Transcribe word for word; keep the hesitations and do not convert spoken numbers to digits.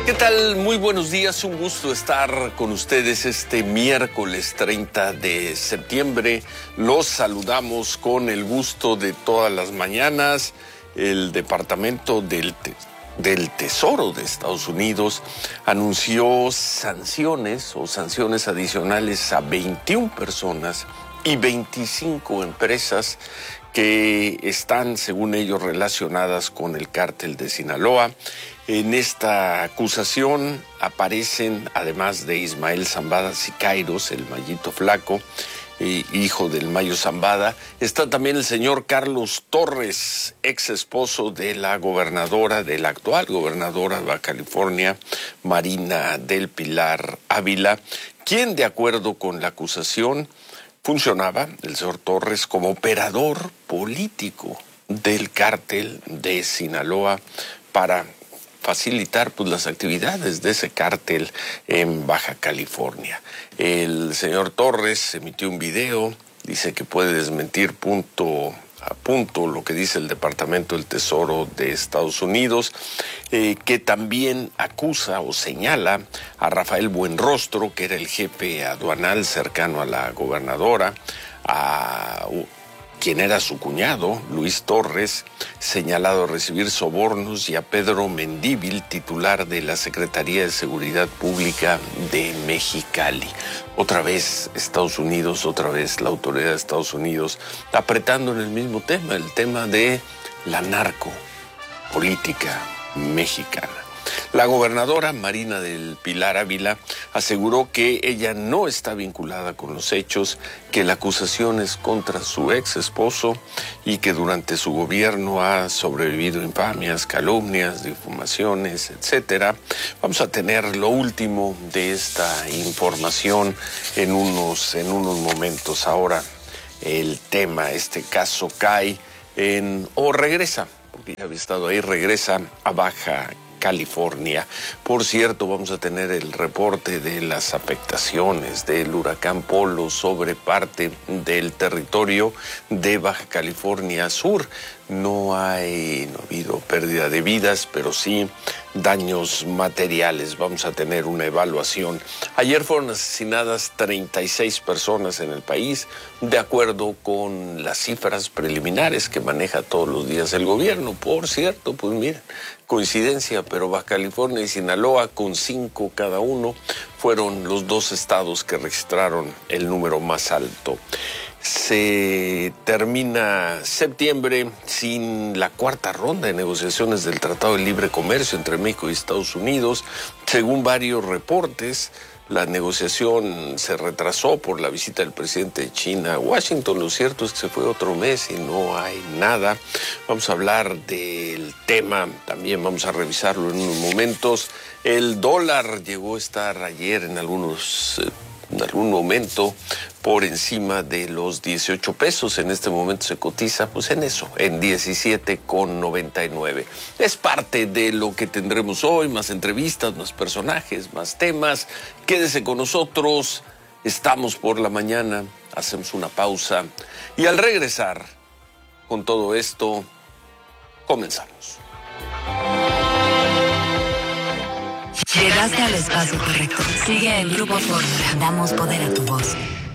¿Qué tal? Muy buenos días, un gusto estar con ustedes este miércoles treinta de septiembre. Los saludamos con el gusto de todas las mañanas. El Departamento del, Te- del Tesoro de Estados Unidos anunció sanciones o sanciones adicionales a veintiuna personas y veinticinco empresas que están, según ellos, relacionadas con el cártel de Sinaloa. En esta acusación aparecen, además de Ismael Zambada Siqueiros, el Mayito Flaco, eh, hijo del Mayo Zambada, está también el señor Carlos Torres, ex esposo de la gobernadora, de la actual gobernadora de Baja California, Marina del Pilar Ávila, quien, de acuerdo con la acusación, funcionaba, el señor Torres, como operador político del cártel de Sinaloa para facilitar pues, las actividades de ese cártel en Baja California. El señor Torres emitió un video, dice que puede desmentir punto a punto lo que dice el Departamento del Tesoro de Estados Unidos, eh, que también acusa o señala a Rafael Buenrostro, que era el jefe aduanal cercano a la gobernadora, a quien era su cuñado, Luis Torres, señalado de recibir sobornos, y a Pedro Mendívil, titular de la Secretaría de Seguridad Pública de Mexicali. Otra vez Estados Unidos, otra vez la autoridad de Estados Unidos, apretando en el mismo tema, el tema de la narcopolítica mexicana. La gobernadora Marina del Pilar Ávila aseguró que ella no está vinculada con los hechos, que la acusación es contra su ex esposo y que durante su gobierno ha sobrevivido infamias, calumnias, difamaciones, etcétera. Vamos a tener lo último de esta información en unos, en unos momentos. Ahora el tema, este caso cae en, o regresa, porque ya había estado ahí, regresa a Baja California. Por cierto, vamos a tener el reporte de las afectaciones del huracán Polo sobre parte del territorio de Baja California Sur. No hay, no ha habido pérdida de vidas, pero sí daños materiales. Vamos a tener una evaluación. Ayer fueron asesinadas treinta y seis personas en el país, de acuerdo con las cifras preliminares que maneja todos los días el gobierno. Por cierto, pues miren, coincidencia, pero Baja California y Sinaloa, con cinco cada uno, fueron los dos estados que registraron el número más alto. Se termina septiembre sin la cuarta ronda de negociaciones del Tratado de Libre Comercio entre México y Estados Unidos. Según varios reportes, la negociación se retrasó por la visita del presidente de China a Washington. Lo cierto es que se fue otro mes y no hay nada. Vamos a hablar del tema, también vamos a revisarlo en unos momentos. El dólar llegó a estar ayer en algunos... Eh, en algún momento por encima de los dieciocho pesos. En este momento se cotiza pues en eso, en diecisiete con noventa y nueve. Es parte de lo que tendremos hoy, más entrevistas, más personajes, más temas. Quédese con nosotros, estamos por la mañana, hacemos una pausa y al regresar con todo esto, comenzamos. Llegaste al espacio correcto. Sigue el Grupo Fórmula. Damos poder a tu voz.